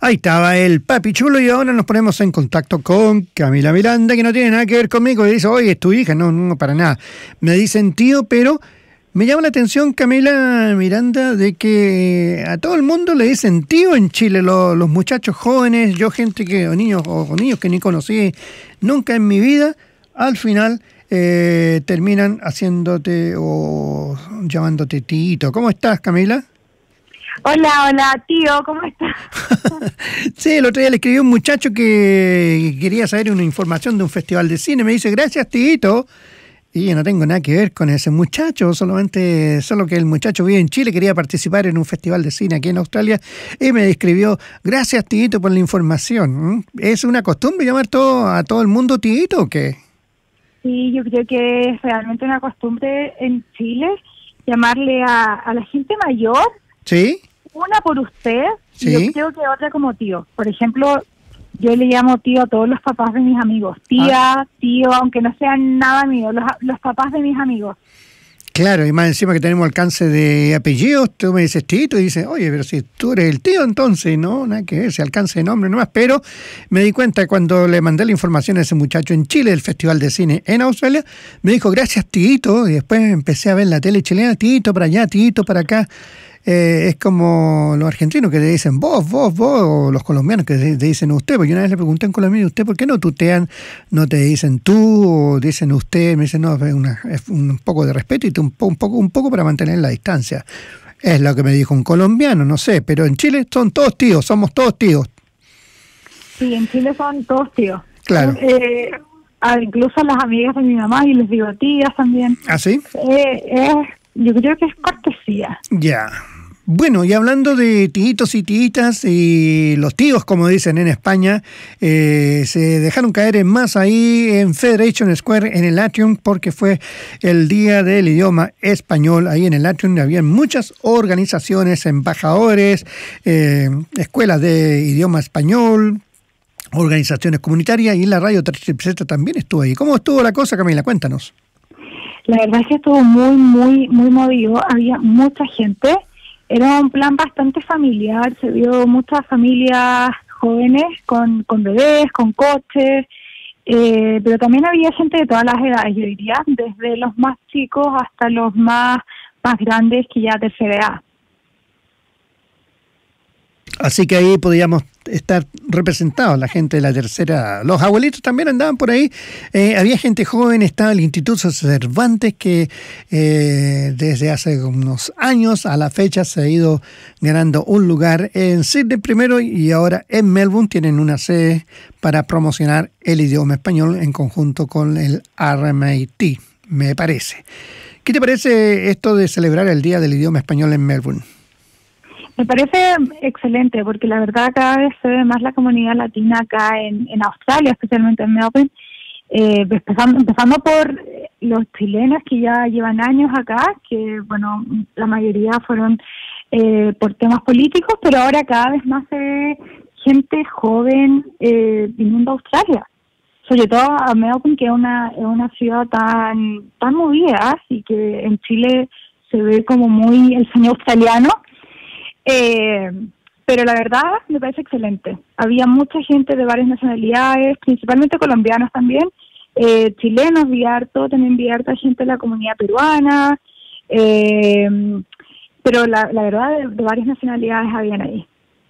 Ahí estaba el papi chulo y ahora nos ponemos en contacto con Camila Miranda, que no tiene nada que ver conmigo, y dice, oye, es tu hija, no, para nada. Me dicen tío, pero me llama la atención, Camila Miranda, de que a todo el mundo le dicen tío en Chile, los muchachos jóvenes, yo gente que, o niños que ni conocí nunca en mi vida, al final terminan haciéndote o llamándote tito. ¿Cómo estás, Camila? Hola, tío, ¿cómo estás? Sí, el otro día le escribí a un muchacho que quería saber una información de un festival de cine. Me dice, gracias, tito. Y yo no tengo nada que ver con ese muchacho, solo que el muchacho vive en Chile, quería participar en un festival de cine aquí en Australia y me escribió, gracias, tito, por la información. ¿Es una costumbre llamar a todo el mundo tito o qué? Sí, yo creo que es realmente una costumbre en Chile llamarle a la gente mayor. ¿Sí? Una por usted, ¿Sí? Y yo creo que otra como tío. Por ejemplo, yo le llamo tío a todos los papás de mis amigos. Tía, tío, aunque no sean nada mío, los papás de mis amigos. Claro, y más encima que tenemos alcance de apellidos, tú me dices tito y dices, oye, pero si tú eres el tío, entonces, no, nada que ver, si alcance de nombre nomás. Pero me di cuenta cuando le mandé la información a ese muchacho en Chile, del Festival de Cine en Australia, me dijo, gracias, tito, y después empecé a ver la tele chilena, tito para allá, tito para acá. Es como los argentinos que le dicen vos, o los colombianos que te dicen usted, porque una vez le pregunté a un colombiano, ¿usted por qué no tutean, no te dicen tú, o dicen usted? Me dicen, no, es un poco de respeto y un poco para mantener la distancia. Es lo que me dijo un colombiano, no sé, pero en Chile son todos tíos, somos todos tíos. Sí, en Chile son todos tíos. Claro. Incluso a las amigas de mi mamá, y les digo tías también. ¿Ah, sí? Yo creo que es cortesía. Ya. Bueno, y hablando de tíitos y tíitas y los tíos, como dicen en España, se dejaron caer en masa ahí en Federation Square, en el Atrium, porque fue el Día del Idioma Español. Ahí en el Atrium había muchas organizaciones, embajadores, escuelas de idioma español, organizaciones comunitarias, y la radio 3ZZ también estuvo ahí. ¿Cómo estuvo la cosa, Camila? Cuéntanos. La verdad es que estuvo muy movido, había mucha gente. Era un plan bastante familiar, se vio muchas familias jóvenes con bebés, con coches, pero también había gente de todas las edades, yo diría, desde los más chicos hasta los más grandes, que ya tercera edad. Así que ahí podíamos estar representados, la gente de la tercera. Los abuelitos también andaban por ahí. Había gente joven, estaba el Instituto Cervantes, que desde hace unos años a la fecha se ha ido ganando un lugar en Sydney primero y ahora en Melbourne. Tienen una sede para promocionar el idioma español en conjunto con el RMIT, me parece. ¿Qué te parece esto de celebrar el Día del Idioma Español en Melbourne? Me parece excelente, porque la verdad cada vez se ve más la comunidad latina acá en Australia, especialmente en Melbourne, empezando por los chilenos que ya llevan años acá, que bueno, la mayoría fueron por temas políticos, pero ahora cada vez más se ve gente joven viniendo a Australia, sobre todo a Melbourne, que es una ciudad tan movida, y que en Chile se ve como muy el sueño australiano. Pero la verdad me parece excelente. Había mucha gente de varias nacionalidades, principalmente colombianos también, chilenos, también vi harta gente de la comunidad peruana, pero la verdad de varias nacionalidades habían ahí.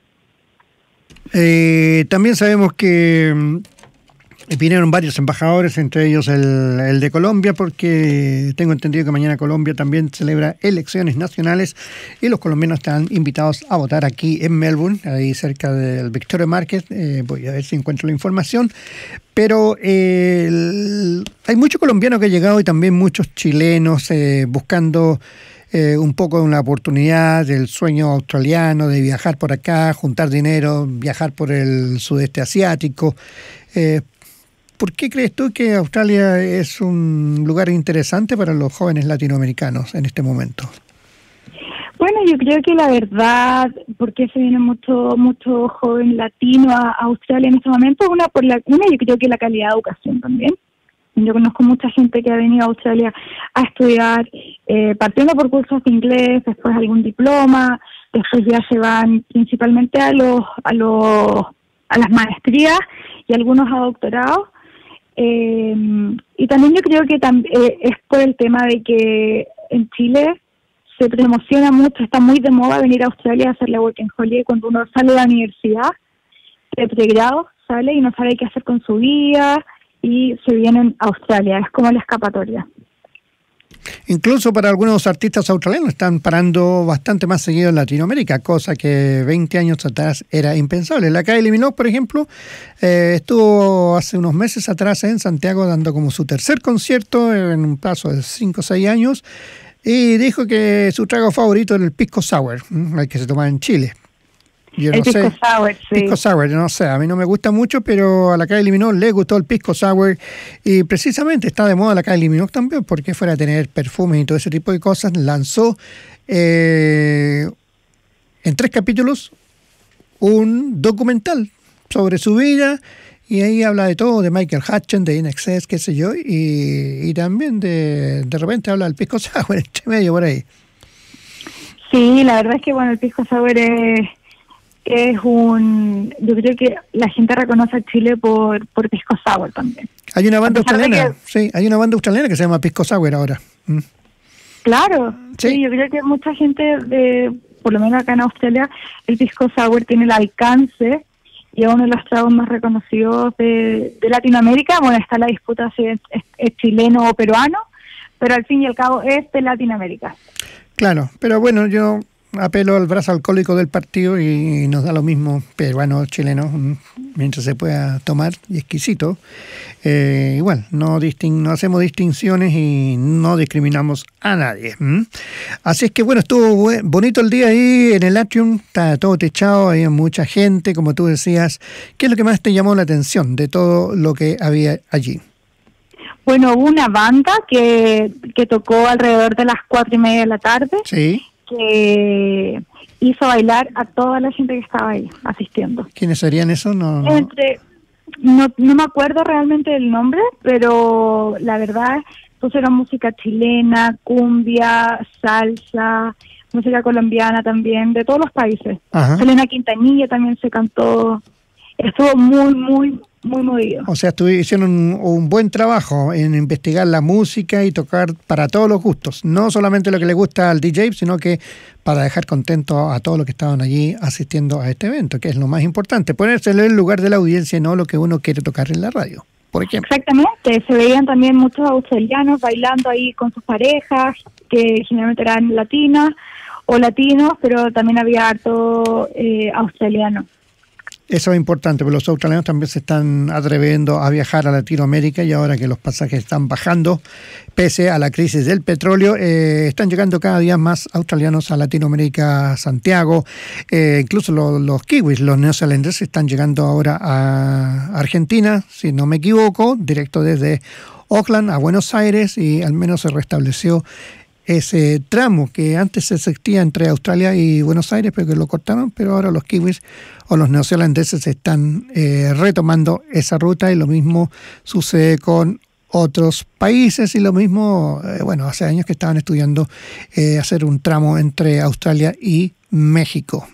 También sabemos que vinieron varios embajadores, entre ellos el de Colombia, porque tengo entendido que mañana Colombia también celebra elecciones nacionales y los colombianos están invitados a votar aquí en Melbourne, ahí cerca del Victoria Market. Voy a ver si encuentro la información, pero hay muchos colombianos que han llegado y también muchos chilenos buscando un poco una oportunidad del sueño australiano de viajar por acá, juntar dinero, viajar por el sudeste asiático. ¿Por qué crees tú que Australia es un lugar interesante para los jóvenes latinoamericanos en este momento? Bueno, yo creo que la verdad, porque se viene mucho joven latino a Australia en este momento, yo creo que la calidad de educación también. Yo conozco mucha gente que ha venido a Australia a estudiar, partiendo por cursos de inglés, después algún diploma, después ya se van principalmente a las maestrías y algunos a doctorados. Y también yo creo que es por el tema de que en Chile se promociona mucho, está muy de moda venir a Australia a hacer la Working Holiday cuando uno sale de la universidad, de pregrado, sale y no sabe qué hacer con su vida y se vienen a Australia, es como la escapatoria. Incluso para algunos artistas australianos están parando bastante más seguido en Latinoamérica, cosa que 20 años atrás era impensable. La Kylie Minogue, por ejemplo, estuvo hace unos meses atrás en Santiago dando como su tercer concierto en un plazo de 5 o 6 años y dijo que su trago favorito era el Pisco Sour, el que se toma en Chile. Yo el no Pisco sé, Sour, sí. Pisco Sour, no sé, a mí no me gusta mucho, pero a la Kylie Minogue le gustó el Pisco Sour y precisamente está de moda la Kylie Minogue también porque fuera a tener perfumes y todo ese tipo de cosas, lanzó en 3 capítulos un documental sobre su vida y ahí habla de todo, de Michael Hutchins, de INXS, qué sé yo, y también de repente habla del Pisco Sour entre medio por ahí. Sí, la verdad es que bueno, el Pisco Sour yo creo que la gente reconoce a Chile por Pisco Sour también. Hay una banda australiana, sí, hay una banda australiana que se llama Pisco Sour ahora. Claro, sí, yo creo que mucha gente, por lo menos acá en Australia, el Pisco Sour tiene el alcance y es uno de los tragos más reconocidos de Latinoamérica. Bueno, está la disputa si es chileno o peruano, pero al fin y al cabo es de Latinoamérica. Claro, pero bueno, yo apelo al brazo alcohólico del partido y nos da lo mismo peruano, chileno, mientras se pueda tomar, y exquisito. Igual, no hacemos distinciones y no discriminamos a nadie. Así es que bueno, estuvo bonito el día ahí en el atrium, está todo techado, había mucha gente, como tú decías. ¿Qué es lo que más te llamó la atención de todo lo que había allí? Bueno, hubo una banda que tocó alrededor de las 4:30 de la tarde. Sí. Que hizo bailar a toda la gente que estaba ahí asistiendo. ¿Quiénes serían esos? No me acuerdo realmente del nombre, pero la verdad pusieron música chilena, cumbia, salsa, música colombiana también, de todos los países. Ajá. Selena Quintanilla también se cantó. Estuvo muy movido. O sea, hicieron un buen trabajo en investigar la música y tocar para todos los gustos. No solamente lo que le gusta al DJ, sino que para dejar contento a todos los que estaban allí asistiendo a este evento, que es lo más importante. Ponerse en el lugar de la audiencia y no lo que uno quiere tocar en la radio, por ejemplo. Exactamente. Se veían también muchos australianos bailando ahí con sus parejas, que generalmente eran latinas o latinos, pero también había harto australiano. Eso es importante, porque los australianos también se están atreviendo a viajar a Latinoamérica y ahora que los pasajes están bajando, pese a la crisis del petróleo, están llegando cada día más australianos a Latinoamérica, Santiago, incluso los kiwis, los neozelandeses están llegando ahora a Argentina, si no me equivoco, directo desde Auckland a Buenos Aires y al menos se restableció ese tramo que antes se existía entre Australia y Buenos Aires, pero que lo cortaron, pero ahora los kiwis o los neozelandeses están retomando esa ruta y lo mismo sucede con otros países y lo mismo, hace años que estaban estudiando hacer un tramo entre Australia y México.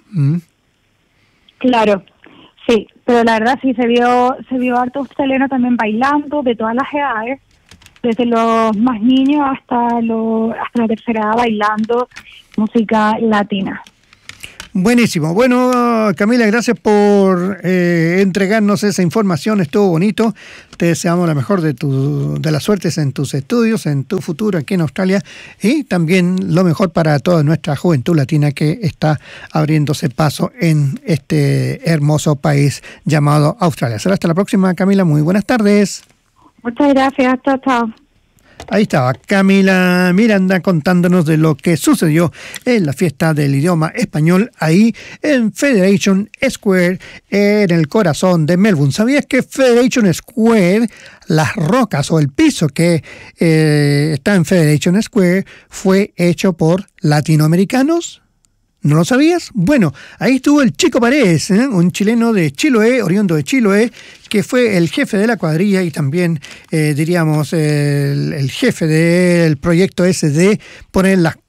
Claro, sí, pero la verdad sí se vio harto australiano también bailando de todas las edades, desde los más niños hasta la tercera edad bailando música latina. Buenísimo. Bueno, Camila, gracias por entregarnos esa información. Estuvo bonito. Te deseamos la mejor de las suertes en tus estudios, en tu futuro aquí en Australia y también lo mejor para toda nuestra juventud latina que está abriéndose paso en este hermoso país llamado Australia. Será hasta la próxima, Camila. Muy buenas tardes. Muchas gracias. Chao. Ahí estaba Camila Miranda contándonos de lo que sucedió en la fiesta del idioma español ahí en Federation Square, en el corazón de Melbourne. ¿Sabías que Federation Square, las rocas o el piso que está en Federation Square, fue hecho por latinoamericanos? ¿No lo sabías? Bueno, ahí estuvo el Chico Paredes, un chileno de Chiloé, oriundo de Chiloé, que fue el jefe de la cuadrilla y también, diríamos, el jefe del proyecto ese de poner las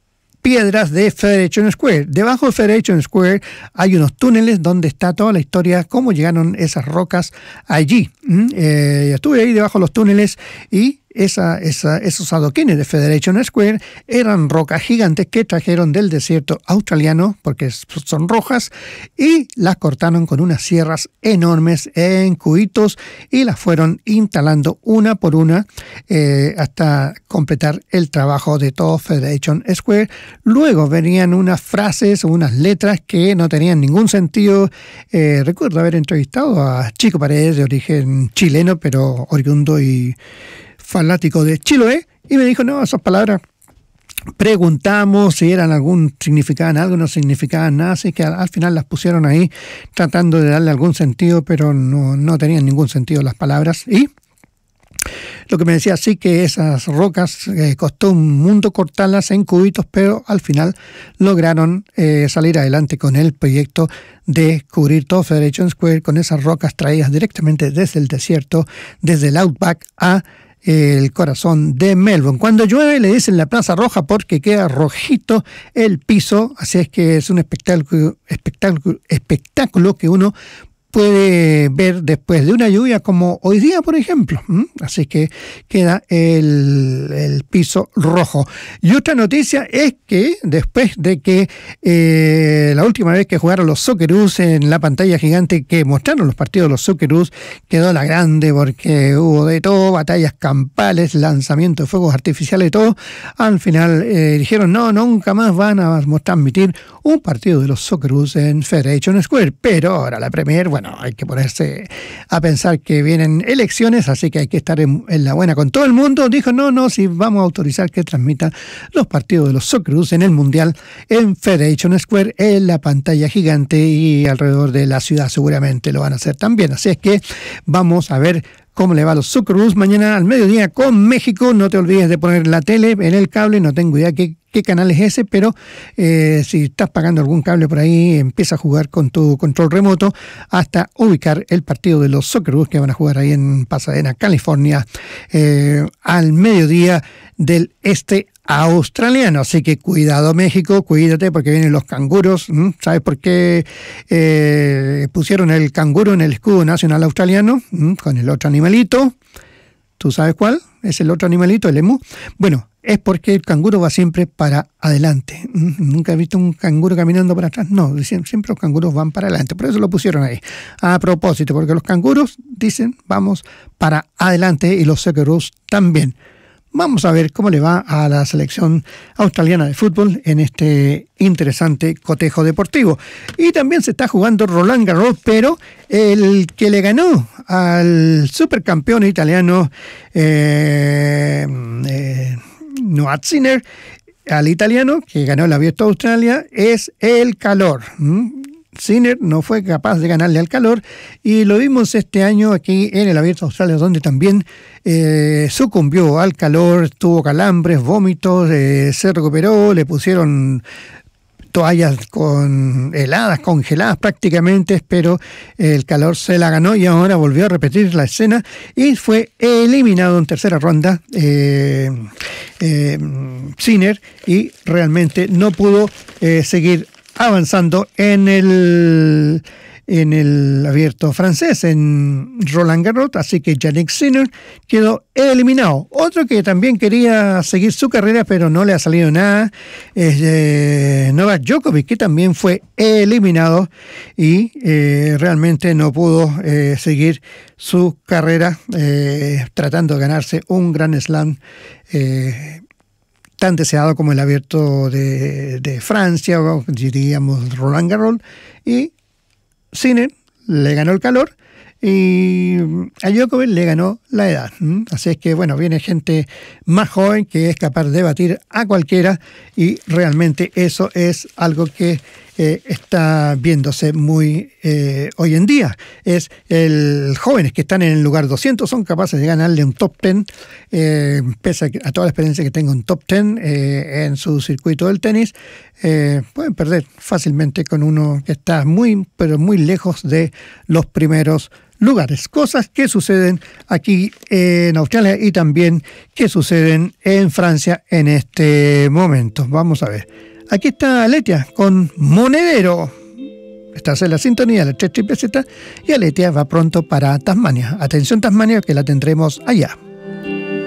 piedras de Federation Square. Debajo de Federation Square hay unos túneles donde está toda la historia, cómo llegaron esas rocas allí. Estuve ahí debajo de los túneles y esos adoquines de Federation Square eran rocas gigantes que trajeron del desierto australiano, porque son rojas, y las cortaron con unas sierras enormes en cubitos y las fueron instalando una por una hasta completar el trabajo de todo Federation Square. Luego venían unas frases o unas letras que no tenían ningún sentido. Recuerdo haber entrevistado a Chico Paredes, de origen chileno, pero oriundo y fanático de Chiloé, y me dijo, no, esas palabras, preguntamos si significaban algo, no significaban nada, así que al final las pusieron ahí tratando de darle algún sentido, pero no tenían ningún sentido las palabras. Y lo que me decía, sí, que esas rocas costó un mundo cortarlas en cubitos, pero al final lograron salir adelante con el proyecto de cubrir todo Federation Square con esas rocas traídas directamente desde el desierto, desde el Outback a el corazón de Melbourne. Cuando llueve le dicen la Plaza Roja porque queda rojito el piso, así es que es un espectáculo que uno puede ver después de una lluvia como hoy día, por ejemplo. Así que queda el piso rojo. Y otra noticia es que después de que la última vez que jugaron los Socceroos en la pantalla gigante que mostraron los partidos de los Socceroos, quedó la grande porque hubo de todo, batallas campales, lanzamiento de fuegos artificiales y todo. Al final dijeron, no, nunca más van a transmitir un partido de los Socceroos en Federation Square. Pero ahora la Premier, bueno, hay que ponerse a pensar que vienen elecciones, así que hay que estar en la buena con todo el mundo. Dijo, no, si vamos a autorizar que transmitan los partidos de los Socceroos en el Mundial en Federation Square, en la pantalla gigante, y alrededor de la ciudad seguramente lo van a hacer también. Así es que vamos a ver cómo le va a los Socceroos mañana al mediodía con México. No te olvides de poner la tele en el cable, no tengo idea qué canal es ese, pero si estás pagando algún cable por ahí, empieza a jugar con tu control remoto hasta ubicar el partido de los Socceroos que van a jugar ahí en Pasadena, California, al mediodía del este australiano. Así que cuidado, México, cuídate porque vienen los canguros. ¿Sabes por qué pusieron el canguro en el escudo nacional australiano? Con el otro animalito. ¿Tú sabes cuál? Es el otro animalito, el emu. Bueno, es porque el canguro va siempre para adelante. Nunca he visto un canguro caminando para atrás. No, siempre los canguros van para adelante. Por eso lo pusieron ahí. A propósito, porque los canguros dicen vamos para adelante y los Socceroos también. Vamos a ver cómo le va a la selección australiana de fútbol en este interesante cotejo deportivo. Y también se está jugando Roland Garros, pero el que le ganó al supercampeón italiano Noah Sinner, al italiano que ganó el Abierto de Australia, es el calor. Sinner no fue capaz de ganarle al calor y lo vimos este año aquí en el Abierto de Australia, donde también sucumbió al calor, tuvo calambres, vómitos, se recuperó, le pusieron toallas heladas, congeladas prácticamente, pero el calor se la ganó y ahora volvió a repetir la escena y fue eliminado en tercera ronda Sinner, y realmente no pudo seguir avanzando en el abierto francés, en Roland Garros, así que Jannik Sinner quedó eliminado. Otro que también quería seguir su carrera, pero no le ha salido nada, es Novak Djokovic, que también fue eliminado y realmente no pudo seguir su carrera tratando de ganarse un Grand Slam tan deseado como el Abierto de Francia, o diríamos Roland Garros, y Sinner le ganó el calor y a Djokovic le ganó la edad. Así es que, bueno, viene gente más joven que es capaz de batir a cualquiera, y realmente eso es algo que está viéndose muy hoy en día. Es el jóvenes que están en el lugar 200 son capaces de ganarle un top 10, pese a toda la experiencia que tenga un top 10 en su circuito del tenis. Pueden perder fácilmente con uno que está muy, pero muy lejos de los primeros lugares. Cosas que suceden aquí en Australia y también que suceden en Francia en este momento. Vamos a ver. Aquí está Aletia con Monedero. Estás en la sintonía de la 3 Z y Aletia va pronto para Tasmania. Atención Tasmania, que la tendremos allá.